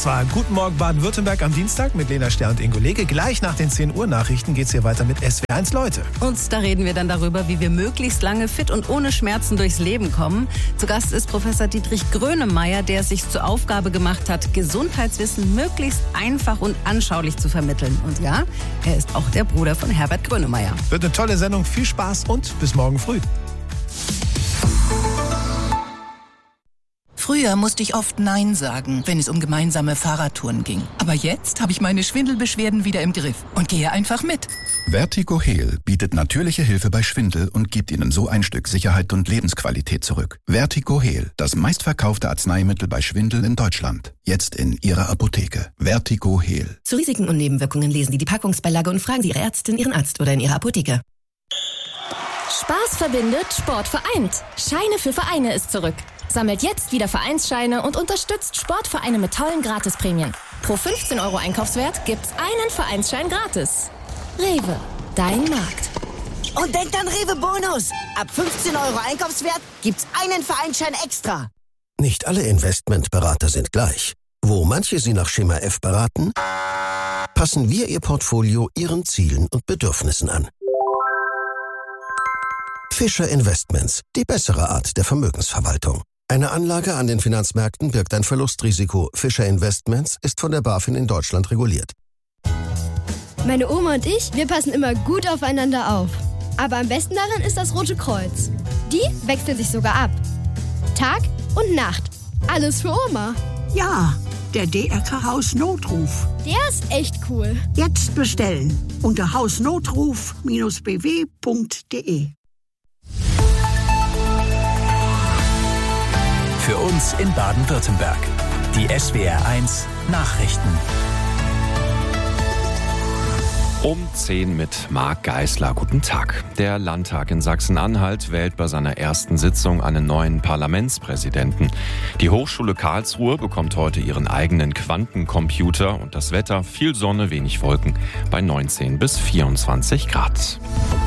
Das war Guten Morgen Baden-Württemberg am Dienstag mit Lena Ster und Ingo Lege. Gleich nach den 10 Uhr Nachrichten geht's hier weiter mit SWR1 Leute. Und da reden wir dann darüber, wie wir möglichst lange fit und ohne Schmerzen durchs Leben kommen. Zu Gast ist Professor Dietrich Grönemeyer, der es sich zur Aufgabe gemacht hat, Gesundheitswissen möglichst einfach und anschaulich zu vermitteln. Und ja, er ist auch der Bruder von Herbert Grönemeyer. Wird eine tolle Sendung, viel Spaß und bis morgen früh. Früher musste ich oft Nein sagen, wenn es um gemeinsame Fahrradtouren ging. Aber jetzt habe ich meine Schwindelbeschwerden wieder im Griff und gehe einfach mit. Vertigo Heal bietet natürliche Hilfe bei Schwindel und gibt Ihnen so ein Stück Sicherheit und Lebensqualität zurück. Vertigo Heal, das meistverkaufte Arzneimittel bei Schwindel in Deutschland. Jetzt in Ihrer Apotheke. Vertigo Heal. Zu Risiken und Nebenwirkungen lesen Sie die Packungsbeilage und fragen Sie Ihre Ärztin, Ihren Arzt oder in Ihrer Apotheke. Spaß verbindet, Sport vereint. Scheine für Vereine ist zurück. Sammelt jetzt wieder Vereinsscheine und unterstützt Sportvereine mit tollen Gratisprämien. Pro 15 € Einkaufswert gibt's einen Vereinsschein gratis. Rewe, dein Markt. Und denkt an Rewe Bonus. Ab 15 € Einkaufswert gibt's einen Vereinsschein extra. Nicht alle Investmentberater sind gleich. Wo manche Sie nach Schema F beraten, passen wir Ihr Portfolio Ihren Zielen und Bedürfnissen an. Fischer Investments, die bessere Art der Vermögensverwaltung. Eine Anlage an den Finanzmärkten birgt ein Verlustrisiko. Fischer Investments ist von der BaFin in Deutschland reguliert. Meine Oma und ich, wir passen immer gut aufeinander auf. Aber am besten daran ist das Rote Kreuz. Die wechseln sich sogar ab. Tag und Nacht. Alles für Oma. Ja, der DRK Hausnotruf. Der ist echt cool. Jetzt bestellen unter hausnotruf-bw.de. Für uns in Baden-Württemberg. Die SWR1 Nachrichten. Um 10 mit Marc Geisler. Guten Tag. Der Landtag in Sachsen-Anhalt wählt bei seiner ersten Sitzung einen neuen Parlamentspräsidenten. Die Hochschule Karlsruhe bekommt heute ihren eigenen Quantencomputer und das Wetter viel Sonne, wenig Wolken bei 19 bis 24 Grad.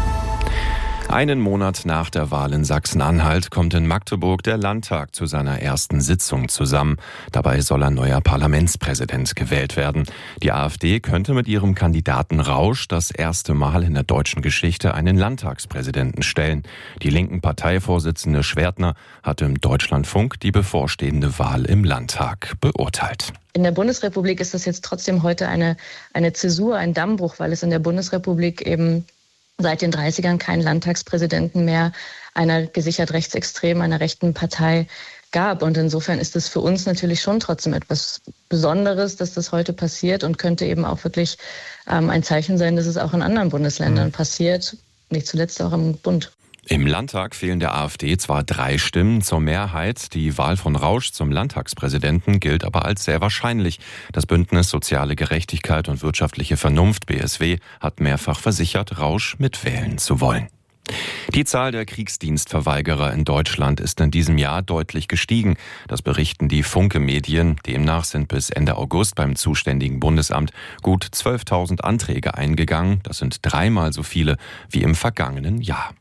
Einen Monat nach der Wahl in Sachsen-Anhalt kommt in Magdeburg der Landtag zu seiner ersten Sitzung zusammen. Dabei soll ein neuer Parlamentspräsident gewählt werden. Die AfD könnte mit ihrem Kandidaten Rausch das erste Mal in der deutschen Geschichte einen Landtagspräsidenten stellen. Die linken Parteivorsitzende Schwertner hat im Deutschlandfunk die bevorstehende Wahl im Landtag beurteilt. In der Bundesrepublik ist das jetzt trotzdem heute eine Zäsur, ein Dammbruch, weil es in der Bundesrepublik eben seit den 30ern keinen Landtagspräsidenten mehr einer gesichert rechtsextremen, einer rechten Partei gab. Und insofern ist es für uns natürlich schon trotzdem etwas Besonderes, dass das heute passiert und könnte eben auch wirklich ein Zeichen sein, dass es auch in anderen Bundesländern passiert, nicht zuletzt auch im Bund. Im Landtag fehlen der AfD zwar 3 Stimmen zur Mehrheit. Die Wahl von Rausch zum Landtagspräsidenten gilt aber als sehr wahrscheinlich. Das Bündnis Soziale Gerechtigkeit und wirtschaftliche Vernunft, BSW, hat mehrfach versichert, Rausch mitwählen zu wollen. Die Zahl der Kriegsdienstverweigerer in Deutschland ist in diesem Jahr deutlich gestiegen. Das berichten die Funke-Medien. Demnach sind bis Ende August beim zuständigen Bundesamt gut 12.000 Anträge eingegangen. Das sind 3-mal so viele wie im vergangenen Jahr.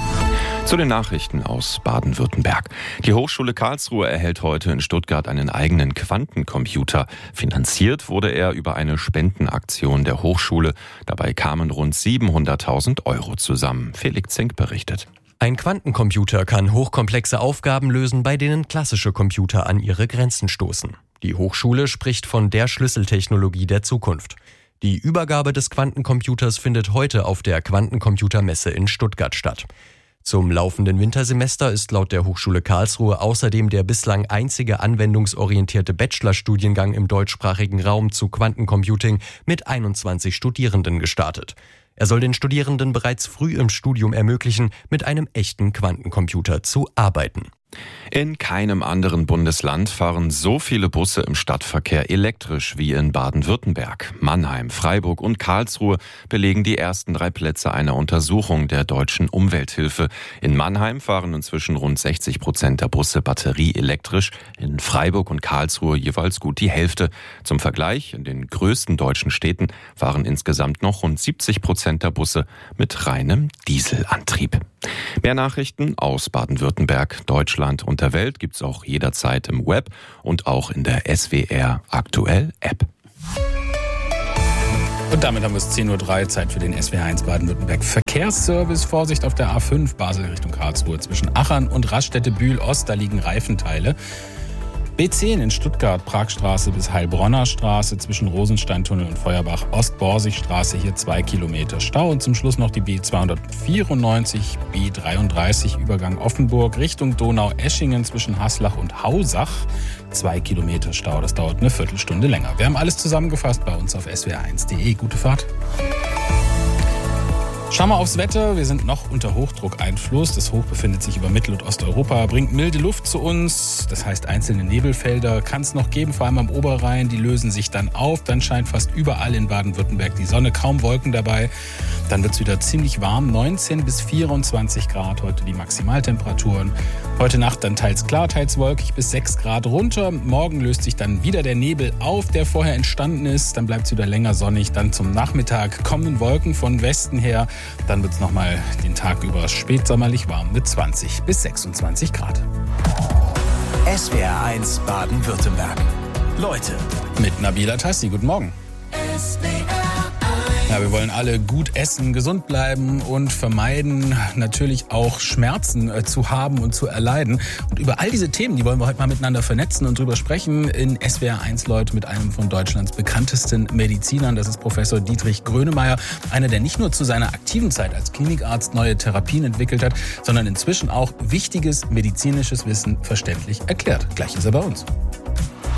Zu den Nachrichten aus Baden-Württemberg. Die Hochschule Karlsruhe erhält heute in Stuttgart einen eigenen Quantencomputer. Finanziert wurde er über eine Spendenaktion der Hochschule. Dabei kamen rund 700.000 € zusammen. Felix Zink berichtet. Ein Quantencomputer kann hochkomplexe Aufgaben lösen, bei denen klassische Computer an ihre Grenzen stoßen. Die Hochschule spricht von der Schlüsseltechnologie der Zukunft. Die Übergabe des Quantencomputers findet heute auf der Quantencomputermesse in Stuttgart statt. Zum laufenden Wintersemester ist laut der Hochschule Karlsruhe außerdem der bislang einzige anwendungsorientierte Bachelorstudiengang im deutschsprachigen Raum zu Quantencomputing mit 21 Studierenden gestartet. Er soll den Studierenden bereits früh im Studium ermöglichen, mit einem echten Quantencomputer zu arbeiten. In keinem anderen Bundesland fahren so viele Busse im Stadtverkehr elektrisch wie in Baden-Württemberg. Mannheim, Freiburg und Karlsruhe belegen die ersten 3 Plätze einer Untersuchung der Deutschen Umwelthilfe. In Mannheim fahren inzwischen rund 60% der Busse batterieelektrisch, in Freiburg und Karlsruhe jeweils gut die Hälfte. Zum Vergleich, in den größten deutschen Städten fahren insgesamt noch rund 70% 10% der Busse mit reinem Dieselantrieb. Mehr Nachrichten aus Baden-Württemberg, Deutschland und der Welt gibt's auch jederzeit im Web und auch in der SWR Aktuell App. Und damit haben wir es 10.03 Uhr, Zeit für den SWR1 Baden-Württemberg Verkehrsservice. Vorsicht auf der A5 Basel Richtung Karlsruhe zwischen Achern und Raststätte-Bühl-Ost, da liegen Reifenteile. B10 in Stuttgart, Pragstraße bis Heilbronner Straße zwischen Rosensteintunnel und Feuerbach, Ost-Borsigstraße, hier 2 Kilometer Stau. Und zum Schluss noch die B294, B33, Übergang Offenburg Richtung Donau-Eschingen zwischen Haslach und Hausach. 2 Kilometer Stau, das dauert eine Viertelstunde länger. Wir haben alles zusammengefasst bei uns auf swr1.de. Gute Fahrt. Schauen wir aufs Wetter. Wir sind noch unter Hochdruckeinfluss. Das Hoch befindet sich über Mittel- und Osteuropa, bringt milde Luft zu uns. Das heißt, einzelne Nebelfelder kann es noch geben, vor allem am Oberrhein. Die lösen sich dann auf. Dann scheint fast überall in Baden-Württemberg die Sonne, kaum Wolken dabei. Dann wird es wieder ziemlich warm, 19 bis 24 Grad heute die Maximaltemperaturen. Heute Nacht dann teils klar, teils wolkig bis 6 Grad runter. Morgen löst sich dann wieder der Nebel auf, der vorher entstanden ist. Dann bleibt es wieder länger sonnig. Dann zum Nachmittag kommen Wolken von Westen her. Dann wird es nochmal den Tag über spätsommerlich warm mit 20 bis 26 Grad. SWR1 Baden-Württemberg. Leute. Mit Nabila Tassi. Guten Morgen. Ja, wir wollen alle gut essen, gesund bleiben und vermeiden, natürlich auch Schmerzen zu haben und zu erleiden. Und über all diese Themen, die wollen wir heute mal miteinander vernetzen und drüber sprechen in SWR1 Leute mit einem von Deutschlands bekanntesten Medizinern. Das ist Professor Dietrich Grönemeyer, einer, der nicht nur zu seiner aktiven Zeit als Klinikarzt neue Therapien entwickelt hat, sondern inzwischen auch wichtiges medizinisches Wissen verständlich erklärt. Gleich ist er bei uns.